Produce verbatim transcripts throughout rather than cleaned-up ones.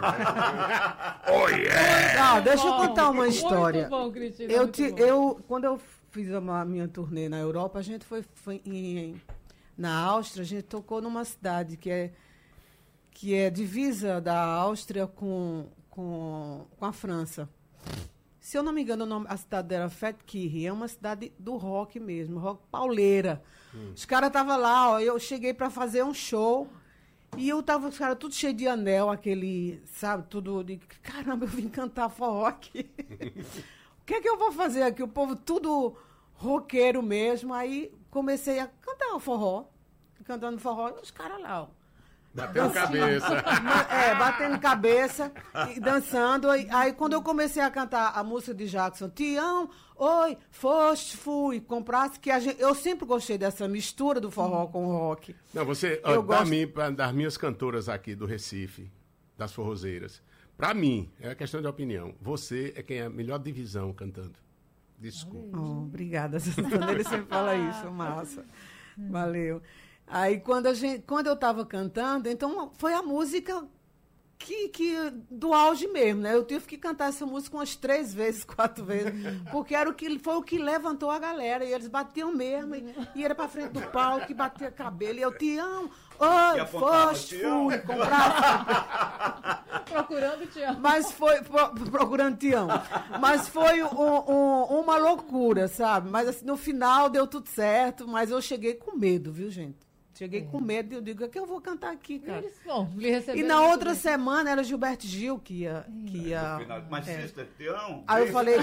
Oh, yeah! Não, deixa eu contar uma história. Muito bom, Cristina, eu, muito te, bom. eu, quando eu fiz a minha turnê na Europa, a gente foi, foi em, na Áustria, a gente tocou numa cidade que é, que é divisa da Áustria com, com, com a França. Se eu não me engano, o nome, a cidade era Fetkirch, é uma cidade do rock mesmo, rock pauleira. Hum. Os caras estavam lá, ó, eu cheguei para fazer um show e eu tava, os caras tudo cheio de anel, aquele, sabe, tudo de, caramba, eu vim cantar forró aqui. O que é que eu vou fazer aqui? O povo tudo roqueiro mesmo, aí comecei a cantar o forró, cantando forró, e os caras lá, ó. Batendo cabeça. É, batendo cabeça e dançando. Aí, aí, quando eu comecei a cantar a música de Jackson, Tião, oi, foste, fui, comprasse, que a gente, eu sempre gostei dessa mistura do forró com o rock. Não, você, eu ó, gosto... da mim, das minhas cantoras aqui do Recife, das forrozeiras, pra mim, é questão de opinião, você é quem é a melhor divisão cantando. Desculpa. Oh, obrigada, Santana, ele sempre fala isso, massa. Valeu. Aí, quando, a gente, quando eu estava cantando, então foi a música que, que, do auge mesmo, né? Eu tive que cantar essa música umas três vezes, quatro vezes, porque era o que, foi o que levantou a galera, e eles batiam mesmo, e, e era pra frente do palco, e batia cabelo, e eu, Tião, oi, foste, fui, comprar... Procurando Tião. Mas foi, pro, procurando Tião, mas foi um, um, uma loucura, sabe? Mas assim, no final deu tudo certo, mas eu cheguei com medo, viu, gente? Cheguei é. com medo e eu digo, o que eu vou cantar aqui, cara? Eles vão lhe receber. E na outra bem. semana era Gilberto Gil que ia... Que ia Mas é. sexta, Tião... Aí eu falei...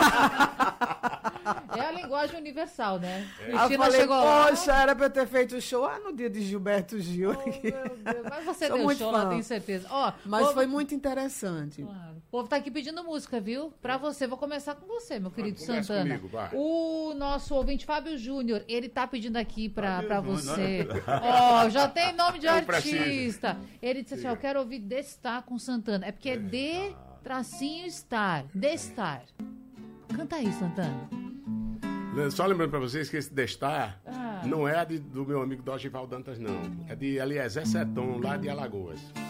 É a linguagem universal, né? É. Aí eu falei, poxa, lá. era pra eu ter feito o show ah, no dia de Gilberto Gil. Oh, meu Deus. Mas você Sou deu muito show fã. lá, tenho certeza. Ó, Mas povo... foi muito interessante. Claro. O povo tá aqui pedindo música, viu? Pra você. Vou começar com você, meu querido ah, Santana. Comigo, vai. O nosso ouvinte, Fábio Júnior, ele tá pedindo aqui pra, pra você. Ó, oh, já tem nome de artista. Ele disse assim, ó, eu quero ouvir Destar com Santana. É porque é D tracinho Star. Destar. Canta aí, Santana. Só lembrando pra vocês que esse Destar ah. não é a de, do meu amigo Dorival Dantas, não. É de Eliezer Seton, lá de Alagoas.